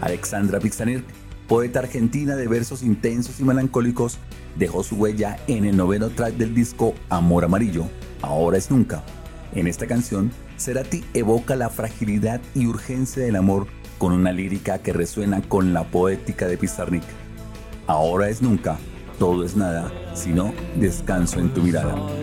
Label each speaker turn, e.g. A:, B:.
A: Alexandra Pixanir, poeta argentina de versos intensos y melancólicos, dejó su huella en el noveno track del disco Amor Amarillo, Ahora es Nunca. En esta canción, Cerati evoca la fragilidad y urgencia del amor con una lírica que resuena con la poética de Pizarnik. Ahora es nunca, todo es nada, sino descanso en tu mirada.